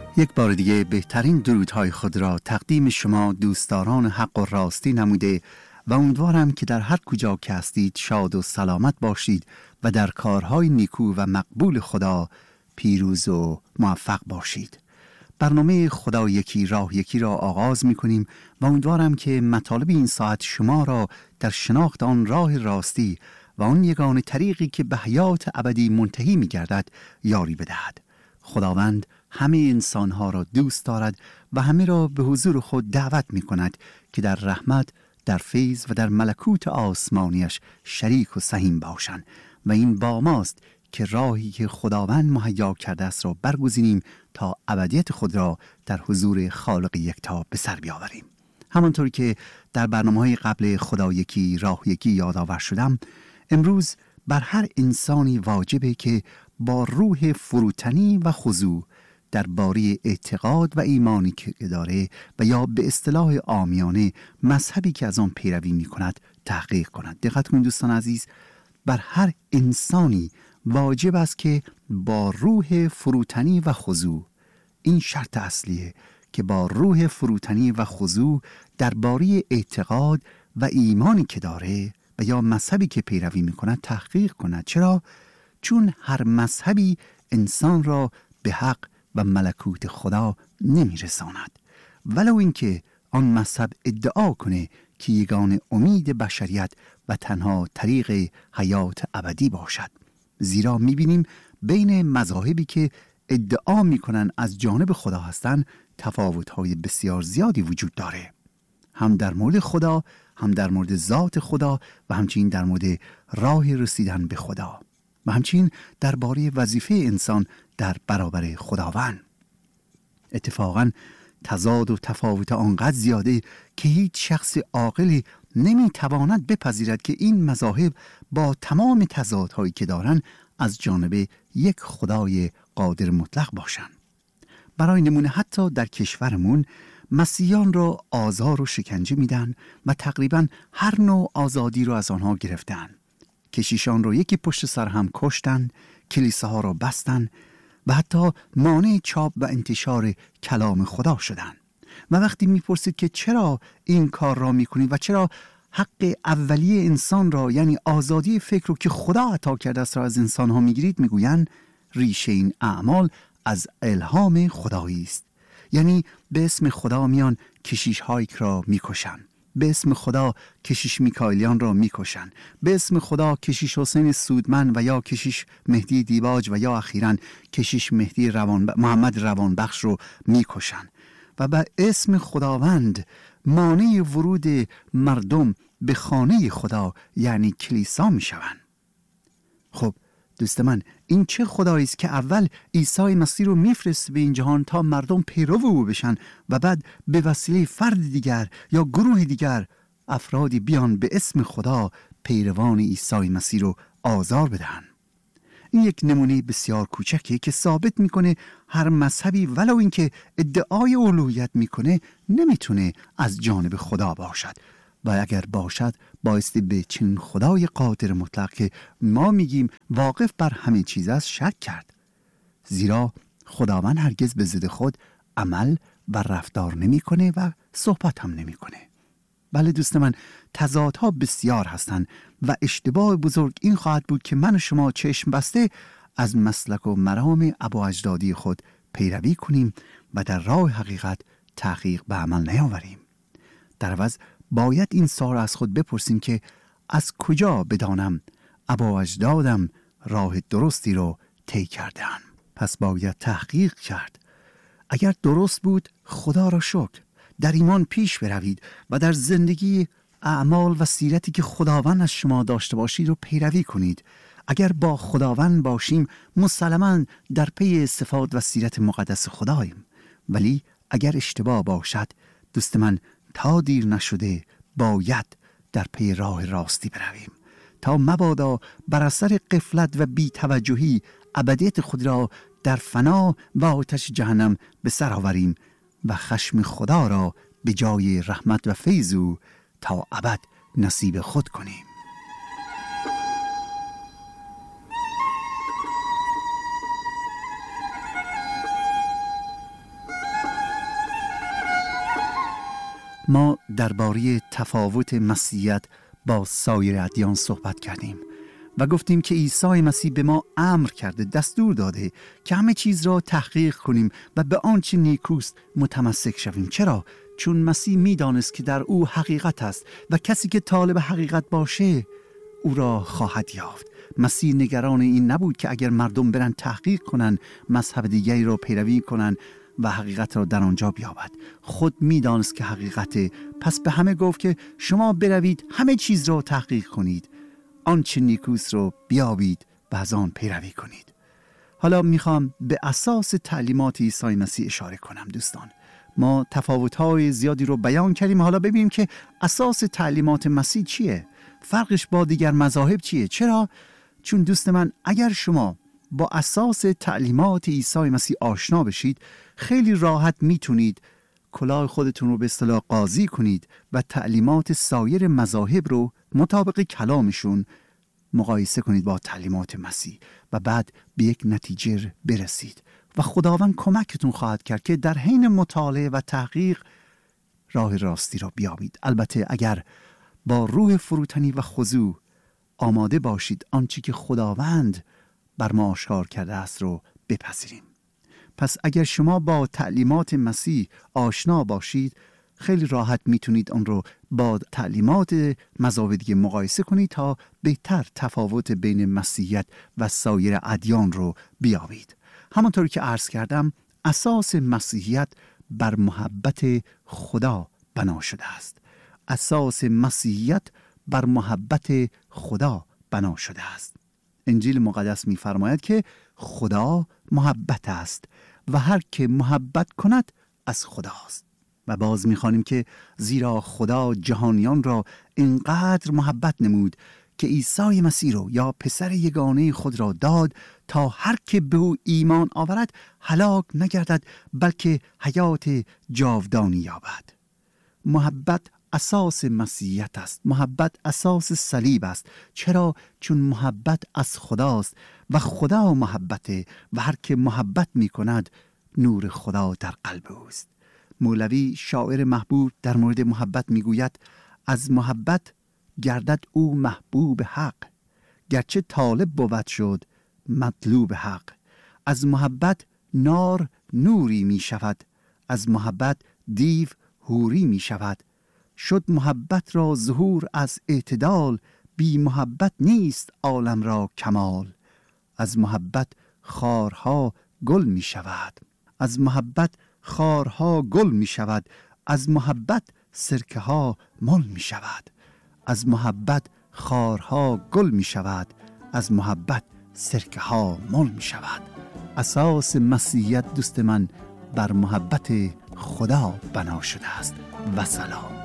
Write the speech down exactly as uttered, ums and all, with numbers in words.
یک بار دیگه بهترین درودهای خود را تقدیم شما دوستداران حق و راستی نموده و امیدوارم که در هر کجا که هستید شاد و سلامت باشید و در کارهای نیکو و مقبول خدا پیروز و موفق باشید. برنامه خدا یکی راه یکی را آغاز می کنیم و امیدوارم که مطالب این ساعت شما را در شناخت آن راه راستی و آن یگانه طریقی که به حیات ابدی منتهی می گردد یاری بدهد. خداوند همه انسانها را دوست دارد و همه را به حضور خود دعوت می کند که در رحمت، در فیض و در ملکوت آسمانیش شریک و سهیم باشند و این با ماست که راهی که خداوند مهیا کرده است را برگزینیم تا ابدیت خود را در حضور خالق یکتا به سر بیاوریم. همانطور که در برنامه‌های قبل خدا یکی راه یکی یادآور شدم، امروز بر هر انسانی واجبه که با روح فروتنی و خضوع درباره اعتقاد و ایمانی که داره و یا به اصطلاح عامیانه مذهبی که از آن پیروی می کند تحقیق کند. دقت کنید دوستان عزیز، بر هر انسانی واجب است که با روح فروتنی و خضوع، این شرط اصلیه که با روح فروتنی و خضوع درباره اعتقاد و ایمانی که داره و یا مذهبی که پیروی می کند تحقیق کند. چرا؟ چون هر مذهبی انسان را به حق و ملکوت خدا نمی رساند، ولو اینکه آن مذهب ادعا کنه که یگانه امید بشریت و تنها طریق حیات ابدی باشد. زیرا می بینیم بین مذاهبی که ادعا می کنن از جانب خدا هستند تفاوت‌های بسیار زیادی وجود داره، هم در مورد خدا، هم در مورد ذات خدا و همچنین در مورد راه رسیدن به خدا و همچنین درباره وظیفه انسان در برابر خداوند. اتفاقاً تضاد و تفاوت آنقدر زیاده که هیچ شخص عاقلی نمیتواند بپذیرد که این مذاهب با تمام تضادهایی که دارند از جانب یک خدای قادر مطلق باشند. برای نمونه حتی در کشورمون مسیحیان را آزار و شکنجه میدن و تقریباً هر نوع آزادی را از آنها گرفتن. کشیشان را یکی پشت سر هم کشتن، کلیساها را بستن و حتی مانع چاپ و انتشار کلام خدا شدن. و وقتی میپرسید که چرا این کار را میکنید و چرا حق اولیه انسان را یعنی آزادی فکر رو که خدا عطا کرده است را از انسان ها میگیرید، میگویند ریشه این اعمال از الهام خدایی است. یعنی به اسم خدا میان کشیش هایک را میکشن، به اسم خدا کشیش میکائیلیان را میکشن، به اسم خدا کشیش حسین سودمن و یا کشیش مهدی دیباج و یا اخیراً کشیش مهدی روان ب... محمد روانبخش رو میکشن و به اسم خداوند مانع ورود مردم به خانه خدا یعنی کلیسا میشوند. خب دوست من، این چه خدایی است که اول عیسی مسیح رو میفرسته به این جهان تا مردم پیرو او بشن و بعد به وسیله فرد دیگر یا گروه دیگر افرادی بیان به اسم خدا پیروان عیسی مسیح رو آزار بدهن. این یک نمونه بسیار کوچکیه که ثابت میکنه هر مذهبی ولو اینکه ادعای الوهیت میکنه نمیتونه از جانب خدا باشد و اگر باشد بایستی به چنین خدای قادر مطلق که ما میگیم واقف بر همه چیز است شک کرد. زیرا خداوند هرگز به ضد خود عمل و رفتار نمیکنه و صحبت هم نمیکنه. بله دوست من، تضادها بسیار هستند و اشتباه بزرگ این خواهد بود که من و شما چشم بسته از مسلک و مرام ابا اجدادی خود پیروی کنیم و در راه حقیقت تحقیق به عمل نیاوریم. در عوض باید این سوال از خود بپرسیم که از کجا بدانم ابا اجدادم راه درستی رو طی کردند؟ پس باید تحقیق کرد. اگر درست بود خدا را شکر، در ایمان پیش بروید و در زندگی اعمال و سیرتی که خداوند از شما داشته باشید رو پیروی کنید. اگر با خداوند باشیم مسلماً در پی صفات و سیرت مقدس خداییم، ولی اگر اشتباه باشد دوست من تا دیر نشده باید در پی راه راستی برویم تا مبادا بر اثر غفلت و بی‌توجهی ابدیت خود را در فنا و آتش جهنم به سر آوریم و خشم خدا را به جای رحمت و فیض او تا ابد نصیب خود کنیم. ما درباره تفاوت مسیحیت با سایر ادیان صحبت کردیم و گفتیم که عیسی مسیح به ما امر کرده، دستور داده که همه چیز را تحقیق کنیم و به آنچه نیکوست متمسک شویم. چرا؟ چون مسیح می‌دانست که در او حقیقت است و کسی که طالب حقیقت باشه او را خواهد یافت. مسیح نگران این نبود که اگر مردم برن تحقیق کنن، مذهب دیگری را پیروی کنن و حقیقت را در آنجا بیابد. خود می‌دانست که حقیقته، پس به همه گفت که شما بروید همه چیز را تحقیق کنید، آنچه نیکوست رو بیابید و از آن پیروی کنید. حالا میخوام به اساس تعلیمات عیسی مسیح اشاره کنم. دوستان، ما تفاوت‌های زیادی رو بیان کردیم، حالا ببینیم که اساس تعلیمات مسیح چیه؟ فرقش با دیگر مذاهب چیه؟ چرا؟ چون دوست من، اگر شما با اساس تعلیمات عیسی مسیح آشنا بشید، خیلی راحت میتونید کلاه خودتون رو به اصطلاح قاضی کنید و تعلیمات سایر مذاهب رو مطابق کلامشون مقایسه کنید با تعلیمات مسیح و بعد به یک نتیجه برسید و خداوند کمکتون خواهد کرد که در حین مطالعه و تحقیق راه راستی را بیابید. البته اگر با روح فروتنی و خضوع آماده باشید آنچه که خداوند بر ما آشکار کرده است رو بپذیریم. پس اگر شما با تعلیمات مسیح آشنا باشید، خیلی راحت میتونید آن رو با تعلیمات مذاهب دیگه مقایسه کنید تا بهتر تفاوت بین مسیحیت و سایر ادیان رو بیابید. همانطور که عرض کردم، اساس مسیحیت بر محبت خدا بنا شده است. اساس مسیحیت بر محبت خدا بنا شده است. انجیل مقدس می‌فرماید که خدا محبت است و هر که محبت کند از خداست. و باز می‌خوانیم که زیرا خدا جهانیان را اینقدر محبت نمود که عیسی مسیح را یا پسر یگانه خود را داد تا هر که به او ایمان آورد هلاک نگردد بلکه حیات جاودانی یابد. محبت اساس مسیحیت است. محبت اساس صلیب است. چرا؟ چون محبت از خداست و خدا محبته و هر که محبت می کند نور خدا در قلب اوست. مولوی شاعر محبوب در مورد محبت می گوید از محبت گردد او محبوب حق، گرچه طالب بود شد مطلوب حق. از محبت نار نوری می شود، از محبت دیو حوری می شود. شد محبت را ظهور از اعتدال، بی محبت نیست عالم را کمال. از محبت خارها گل می شود، از محبت خارها گل می شود. از محبت سرکه ها مل می شود، از محبت خارها گل می شود. از محبت سرکه ها مل می شود. اساس مسیحیت دوست من بر محبت خدا بنا شده است. و سلام.